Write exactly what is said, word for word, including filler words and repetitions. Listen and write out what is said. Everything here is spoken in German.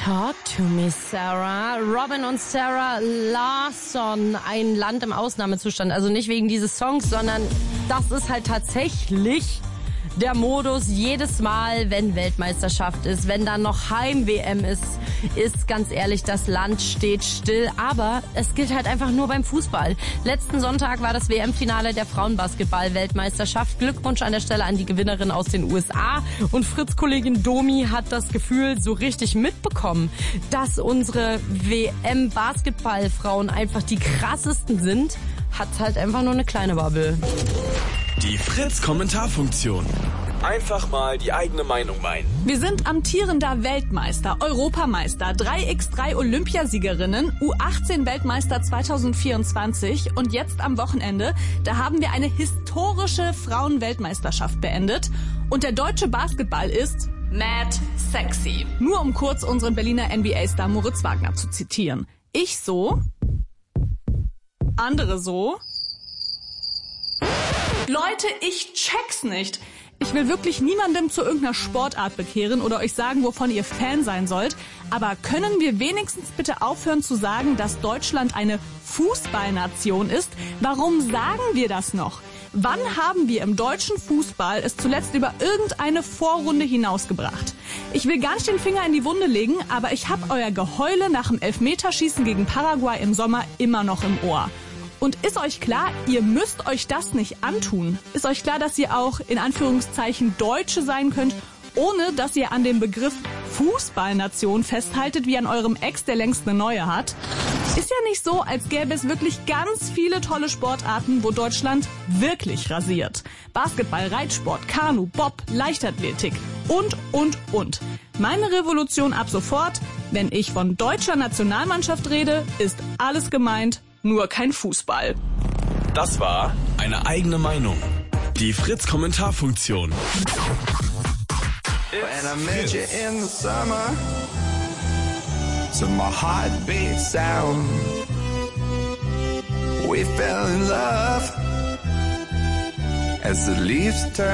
Talk to me, Sarah. Robin und Sarah Larsson, ein Land im Ausnahmezustand. Also nicht wegen dieses Songs, sondern das ist halt tatsächlich der Modus jedes Mal, wenn Weltmeisterschaft ist, wenn dann noch Heim-W M ist, ist ganz ehrlich, das Land steht still. Aber es gilt halt einfach nur beim Fußball. Letzten Sonntag war das W M-Finale der Frauenbasketball-Weltmeisterschaft. Glückwunsch an der Stelle an die Gewinnerin aus den U S A. Und Fritz-Kollegin Domi hat das Gefühl so richtig mitbekommen, dass unsere W M-Basketballfrauen einfach die krassesten sind. Hat halt einfach nur eine kleine Bubble. Die Fritz-Kommentarfunktion. Einfach mal die eigene Meinung meinen. Wir sind amtierender Weltmeister, Europameister, drei mal drei Olympiasiegerinnen, U achtzehn Weltmeister zwanzig vierundzwanzig und jetzt am Wochenende, da haben wir eine historische Frauenweltmeisterschaft beendet und der deutsche Basketball ist mad sexy. Nur um kurz unseren Berliner N B A-Star Moritz Wagner zu zitieren. Ich so, andere so. Leute, ich check's nicht. Ich will wirklich niemandem zu irgendeiner Sportart bekehren oder euch sagen, wovon ihr Fan sein sollt. Aber können wir wenigstens bitte aufhören zu sagen, dass Deutschland eine Fußballnation ist? Warum sagen wir das noch? Wann haben wir im deutschen Fußball es zuletzt über irgendeine Vorrunde hinausgebracht? Ich will gar nicht den Finger in die Wunde legen, aber ich hab euer Geheule nach dem Elfmeterschießen gegen Paraguay im Sommer immer noch im Ohr. Und ist euch klar, ihr müsst euch das nicht antun? Ist euch klar, dass ihr auch in Anführungszeichen Deutsche sein könnt, ohne dass ihr an dem Begriff Fußballnation festhaltet, wie an eurem Ex, der längst eine neue hat? Ist ja nicht so, als gäbe es wirklich ganz viele tolle Sportarten, wo Deutschland wirklich rasiert. Basketball, Reitsport, Kanu, Bob, Leichtathletik und, und, und. Meine Revolution ab sofort, wenn ich von deutscher Nationalmannschaft rede, ist alles gemeint, nur kein Fußball. Das war eine eigene Meinung. Die Fritz-Kommentarfunktion. When I met you in the summer, so my heart beat sound. We fell in love as the leaves turn.